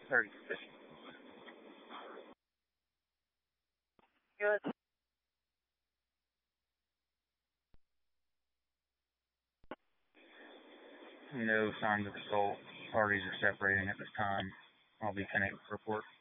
30. Good. No signs of assault. Parties are separating at this time. I'll be connected for report.